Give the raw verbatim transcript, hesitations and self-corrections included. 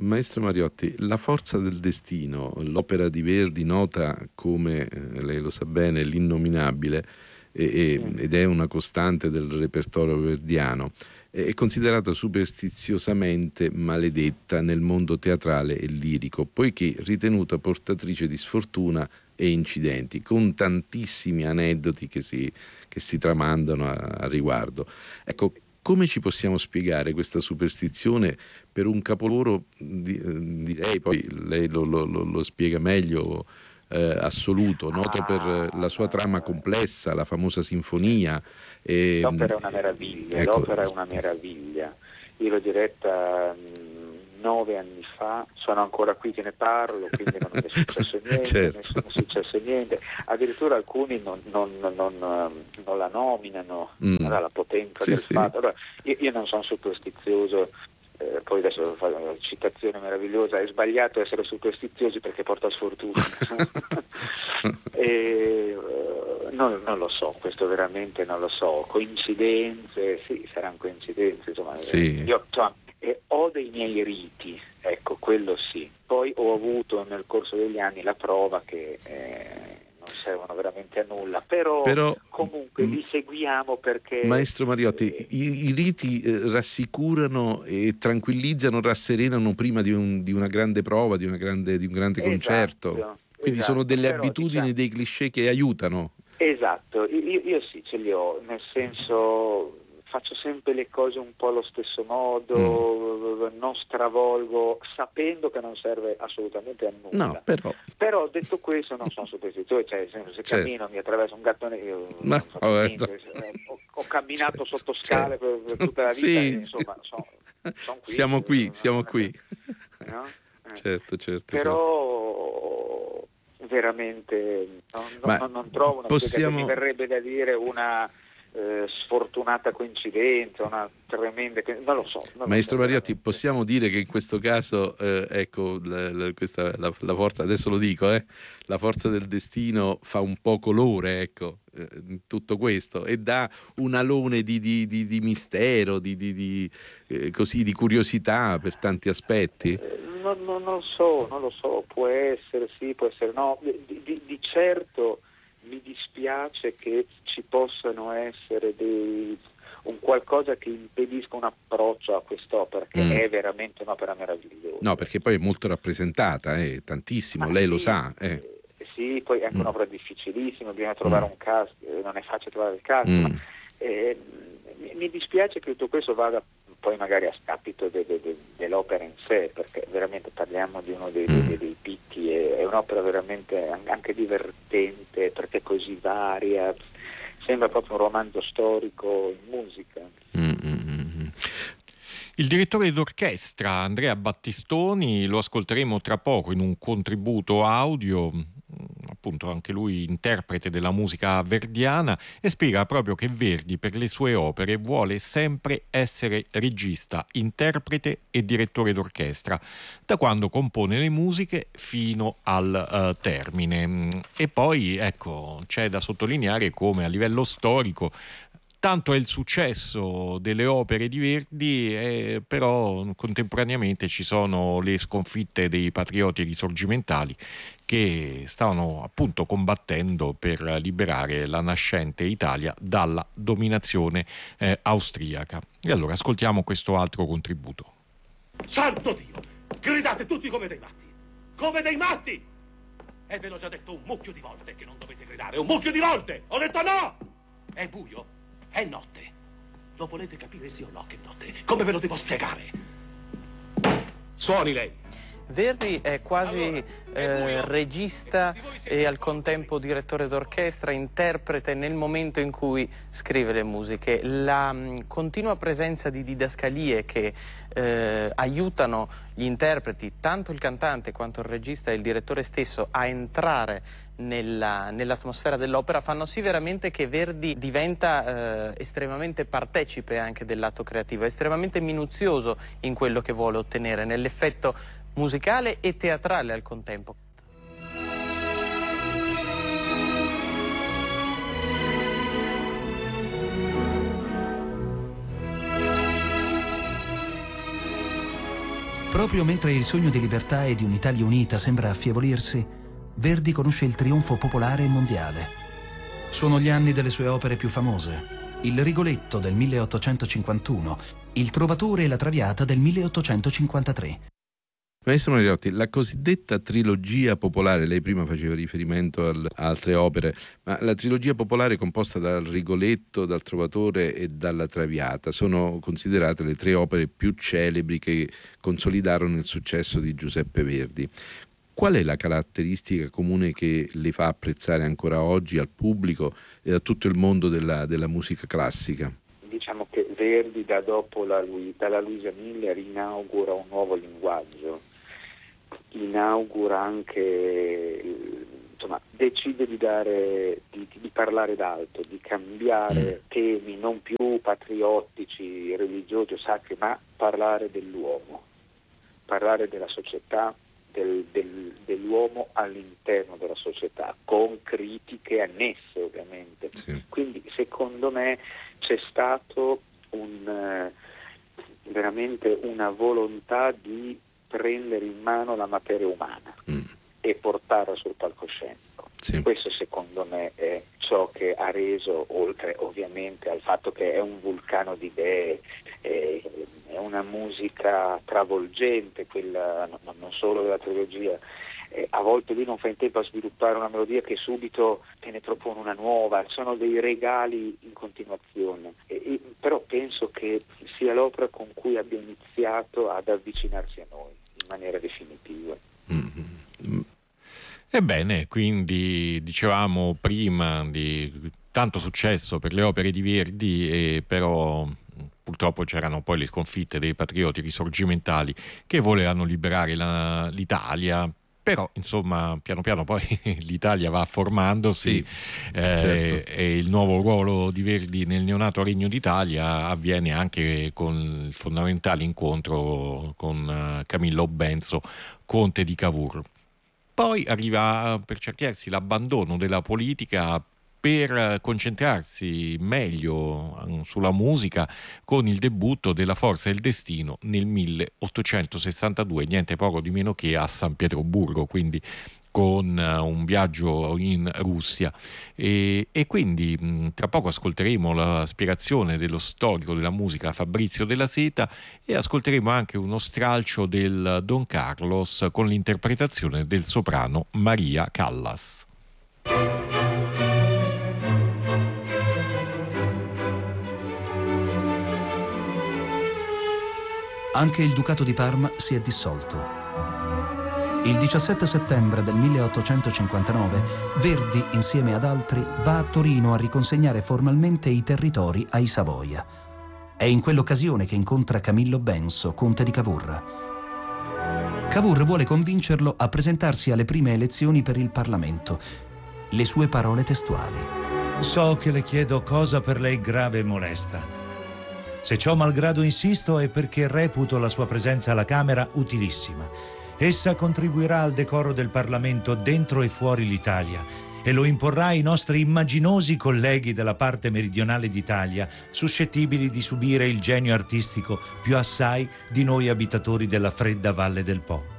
Maestro Mariotti, La forza del destino, l'opera di Verdi nota come, eh, lei lo sa bene, l'innominabile, e, e, ed è una costante del repertorio verdiano, è considerata superstiziosamente maledetta nel mondo teatrale e lirico, poiché ritenuta portatrice di sfortuna e incidenti, con tantissimi aneddoti che si, che si tramandano a, a riguardo. Ecco, come ci possiamo spiegare questa superstizione per un capolavoro, di, direi, poi lei lo, lo, lo, lo spiega meglio, eh, assoluto, noto per la sua trama complessa, la famosa sinfonia. E, l'opera è una meraviglia, ecco, l'opera è una meraviglia. Io l'ho diretta mh, nove anni fa, sono ancora qui che ne parlo, quindi non mi è successo niente, certo. non è successo niente. Addirittura alcuni non, non, non, non la nominano, mm. allora, la potenza sì, del sì. fatto. Allora, io, io non sono superstizioso. Eh, poi adesso faccio una citazione meravigliosa: è sbagliato essere superstiziosi perché porta sfortuna. e, uh, non, non lo so, questo veramente non lo so. Coincidenze, sì, saranno coincidenze, insomma. Sì. Io insomma, eh, ho dei miei riti, ecco, quello sì. Poi ho avuto nel corso degli anni la prova che eh, non servono veramente a nulla, però, però comunque li seguiamo perché... Maestro Mariotti, eh, i, i riti eh, rassicurano e tranquillizzano, rasserenano prima di, un, di una grande prova, di, una grande, di un grande esatto, concerto. Quindi esatto, sono delle però, abitudini, diciamo, dei cliché che aiutano. esatto, io, io sì, ce li ho, nel senso faccio sempre le cose un po' allo stesso modo, mm. non stravolgo, sapendo che non serve assolutamente a nulla. No, però... Però detto questo non sono superstizioso, cioè se certo. cammino, mi attraverso un gattone, io Ma, non so niente, ho, ho camminato certo, sotto scale certo. per, per tutta la vita, sì, e, insomma, sì. sono son qui. Siamo qui, non, siamo non qui. no? eh. Certo, certo. Però certo. veramente non, non, non trovo una possiamo... spiegazione, mi verrebbe da dire una eh, sfortunata coincidenza, una tremenda, non lo so. Non Maestro lo so, Mariotti, veramente. possiamo dire che in questo caso, eh, ecco, la, la, questa, la, la forza, adesso lo dico, eh, la forza del destino fa un po' colore, ecco, eh, tutto questo, e dà un alone di, di, di, di mistero, di, di, di, eh, così, di curiosità per tanti aspetti. Eh, non, non, non so, non lo so, può essere sì, può essere no, di, di, di certo mi dispiace che ci possano essere dei... un qualcosa che impedisca un approccio a quest'opera, che mm. è veramente un'opera meravigliosa. No, perché poi è molto rappresentata, eh, tantissimo, Ma lei sì, lo sa. Eh. Eh, sì, poi è anche mm. un'opera difficilissima, bisogna trovare mm. un cast, eh, non è facile trovare il cast, mm. ma eh, mi dispiace che tutto questo vada poi magari a scapito de, de, de, dell'opera in sé, perché veramente parliamo di uno dei, mm. dei, dei picchi, è, è un'opera veramente anche divertente, perché è così varia, sembra proprio un romanzo storico in musica. Mm-hmm. Il direttore d'orchestra Andrea Battistoni lo ascolteremo tra poco in un contributo audio, appunto anche lui interprete della musica verdiana, e spiega proprio che Verdi per le sue opere vuole sempre essere regista, interprete e direttore d'orchestra, da quando compone le musiche fino al uh, termine. E poi ecco, c'è da sottolineare come a livello storico tanto è il successo delle opere di Verdi, eh, però contemporaneamente ci sono le sconfitte dei patrioti risorgimentali che stavano appunto combattendo per liberare la nascente Italia dalla dominazione eh, austriaca. E allora ascoltiamo questo altro contributo. Santo Dio! Gridate tutti come dei matti! Come dei matti! E ve l'ho già detto un mucchio di volte che non dovete gridare, un mucchio di volte! Ho detto no! È buio? È notte. Lo volete capire sì o no che notte? Come ve lo devo spiegare? Suoni lei. Verdi è quasi allora, eh, regista e al contempo direttore d'orchestra, interprete nel momento in cui scrive le musiche. La mh, continua presenza di didascalie che eh, aiutano gli interpreti, tanto il cantante quanto il regista e il direttore stesso, a entrare nella, nell'atmosfera dell'opera, fanno sì veramente che Verdi diventa eh, estremamente partecipe anche del lato creativo, estremamente minuzioso in quello che vuole ottenere, nell'effetto musicale e teatrale al contempo. Proprio mentre il sogno di libertà e di un'Italia unita sembra affievolirsi, Verdi conosce il trionfo popolare e mondiale. Sono gli anni delle sue opere più famose. Il Rigoletto del milleottocentocinquantuno, Il Trovatore e la Traviata del milleottocentocinquantatré. Maestro Mariotti, la cosiddetta trilogia popolare, lei prima faceva riferimento a altre opere, ma la trilogia popolare composta dal Rigoletto, dal Trovatore e dalla Traviata sono considerate le tre opere più celebri che consolidarono il successo di Giuseppe Verdi. Qual è la caratteristica comune che le fa apprezzare ancora oggi al pubblico e a tutto il mondo della, della musica classica? Diciamo che Verdi da dopo la, dalla Luisa Miller inaugura un nuovo linguaggio, inaugura anche, insomma, decide di dare, di, di parlare d'alto, di cambiare mm. temi non più patriottici, religiosi o sacri, ma parlare dell'uomo, parlare della società, del, del, dell'uomo all'interno della società, con critiche annesse ovviamente. Sì. Quindi secondo me c'è stato un, eh, veramente una volontà di prendere in mano la materia umana mm. e portarla sul palcoscenico. Sì. Questo secondo me è ciò che ha reso, oltre ovviamente al fatto che è un vulcano di idee, è, è una musica travolgente, quella non solo della trilogia. Eh, a volte lui non fa in tempo a sviluppare una melodia che subito te ne propone una nuova, sono dei regali in continuazione, e, e, però penso che sia l'opera con cui abbia iniziato ad avvicinarsi a noi in maniera definitiva. Mm-hmm. Ebbene, quindi dicevamo prima di tanto successo per le opere di Verdi, e però purtroppo c'erano poi le sconfitte dei patrioti risorgimentali che volevano liberare la, l'Italia. Però insomma piano piano poi l'Italia va formandosi, sì, eh, certo. E il nuovo ruolo di Verdi nel neonato Regno d'Italia avviene anche con il fondamentale incontro con Camillo Benso, conte di Cavour. Poi arriva per certi versi l'abbandono della politica per concentrarsi meglio sulla musica con il debutto della Forza del Destino nel milleottocentosessantadue, niente poco di meno che a San Pietroburgo, quindi con un viaggio in Russia. E, e quindi mh, tra poco ascolteremo la spiegazione dello storico della musica Fabrizio Della Seta e ascolteremo anche uno stralcio del Don Carlos con l'interpretazione del soprano Maria Callas. Anche il Ducato di Parma si è dissolto. Il diciassette settembre del milleottocentocinquantanove Verdi, insieme ad altri, va a Torino a riconsegnare formalmente i territori ai Savoia. È in quell'occasione che incontra Camillo Benso, conte di Cavour. Cavour vuole convincerlo a presentarsi alle prime elezioni per il Parlamento. Le sue parole testuali: «So che le chiedo cosa per lei grave e molesta. Se ciò malgrado insisto è perché reputo la sua presenza alla Camera utilissima. Essa contribuirà al decoro del Parlamento dentro e fuori l'Italia e lo imporrà ai nostri immaginosi colleghi della parte meridionale d'Italia, suscettibili di subire il genio artistico più assai di noi abitatori della fredda Valle del Po.